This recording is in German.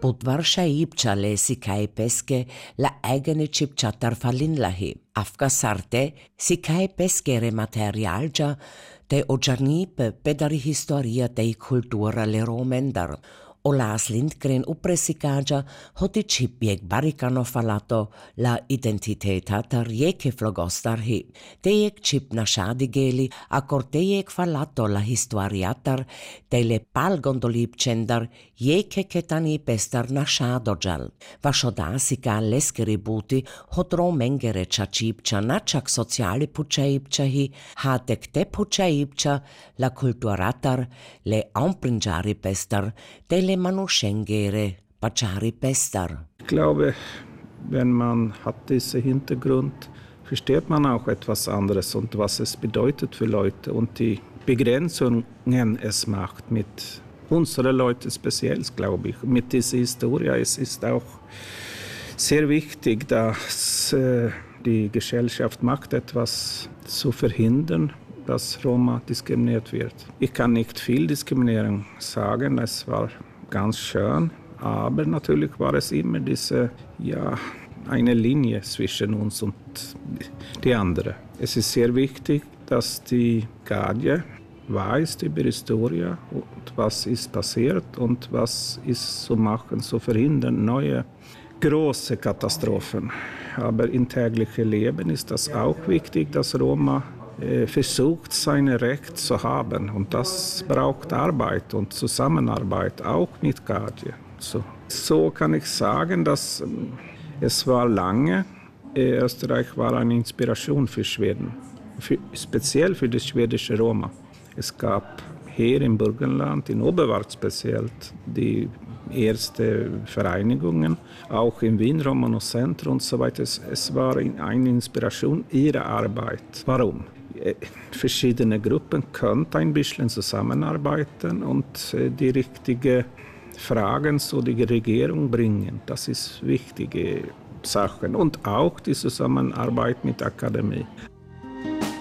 Budvarsha ipcha lesi kai peske la eigene chipchatar falinlahi. Afka sarte si kai peskere materialja te ojarnipe pedari historia te kultura le romendar. Olas Lindgren upresikaja hoti chipjek barikano falato la identiteta tar jeke flogostarhi. Tejek chip na shadigeli akor tejek falato la historiatar tele palgondolipcendar jeke ketani pestar na shadojal. Vashodasika leskeri buti hotro mengere chachipcha nachak sociale puchaipchahi hatek te puchaipcha la kulturatar le amprinjari pestar tele Manuschengere, Bachari Pestar. Ich glaube, wenn man hat diesen Hintergrund, versteht man auch etwas anderes und was es bedeutet für Leute und die Begrenzungen es macht mit unseren Leuten speziell, glaube ich. Mit dieser Historie, es ist auch sehr wichtig, dass die Gesellschaft macht etwas zu verhindern, dass Roma diskriminiert wird. Ich kann nicht viel Diskriminierung sagen, es war ganz schön, aber natürlich war es immer eine Linie zwischen uns und die anderen. Es ist sehr wichtig, dass die Gadje weiß über Historie und was ist passiert und was ist zu machen, zu verhindern, neue große Katastrophen. Aber im täglichen Leben ist das auch wichtig, dass Roma versucht, sein Recht zu haben. Und das braucht Arbeit und Zusammenarbeit, auch mit Gadje. So kann ich sagen, dass es war lange. Österreich war eine Inspiration für Schweden, speziell für die schwedische Roma. Es gab hier im Burgenland, in Oberwart speziell, die ersten Vereinigungen, auch in Wien, Romano Centrum und so weiter. Es war eine Inspiration ihrer Arbeit. Warum? Verschiedene Gruppen können ein bisschen zusammenarbeiten und die richtigen Fragen zu der Regierung bringen. Das ist wichtige Sache. Und auch die Zusammenarbeit mit der Akademie.